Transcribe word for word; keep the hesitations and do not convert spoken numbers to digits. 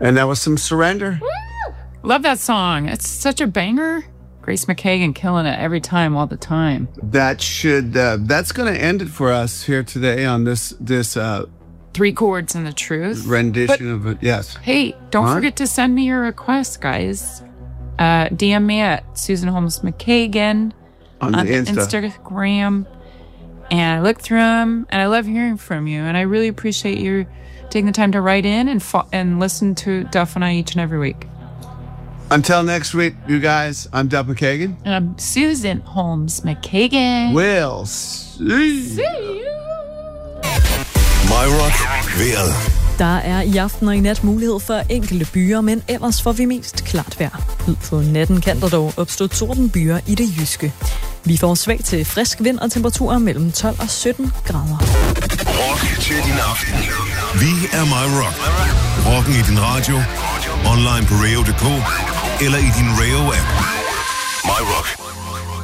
And that was some Surrender. Woo! Love that song. It's such a banger. Grace McKagan killing it every time, all the time. That should, uh, that's going to end it for us here today on this, this, uh, Three Chords and the Truth. Rendition but, of it, yes. Hey, don't huh? forget to send me your requests, guys. Uh, D M me at Susan Holmes McKagan on, on the Insta. Instagram. And I look through them, and I love hearing from you. And I really appreciate you taking the time to write in and fo- and listen to Duff and I each and every week. Until next week, you guys, I'm Duff McKagan. And I'm Susan Holmes McKagan. We'll see. See you. My Rock vejret. Der er i aften og i nat mulighed for enkelte byer, men ellers får vi mest klart vejr. Ud på natten kan der dog opstå tordenbyer i det jyske. Vi får svag til frisk vind og temperaturer mellem tolv og sytten grader. Rock til din aften. Vi er My Rock. Rocken i din radio, online på radio punktum d k eller i din Radio-app. My Rock.